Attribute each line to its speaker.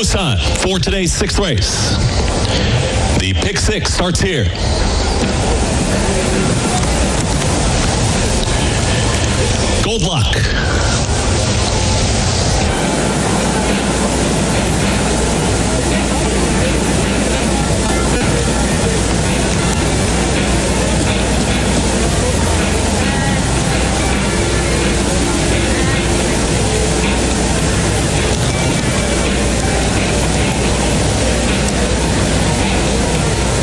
Speaker 1: this time for today's sixth race. The pick six starts here.